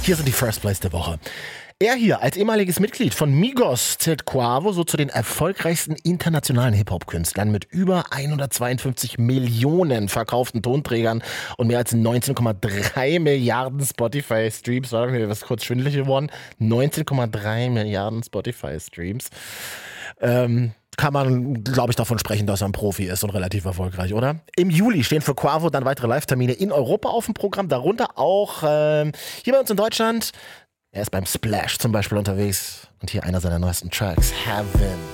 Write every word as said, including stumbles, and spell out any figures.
Hier sind die First Place der Woche. Er hier als ehemaliges Mitglied von Migos zählt Quavo so zu den erfolgreichsten internationalen Hip-Hop-Künstlern mit über hundertzweiundfünfzig Millionen verkauften Tonträgern und mehr als neunzehn Komma drei Milliarden Spotify-Streams. War mir was kurz schwindelig geworden. neunzehn Komma drei Milliarden Spotify-Streams. Ähm, kann man, glaube ich, davon sprechen, dass er ein Profi ist und relativ erfolgreich, oder? Im Juli stehen für Quavo dann weitere Live-Termine in Europa auf dem Programm, darunter auch ähm, hier bei uns in Deutschland. Er ist beim Splash zum Beispiel unterwegs und hier einer seiner neuesten Tracks, Heaven.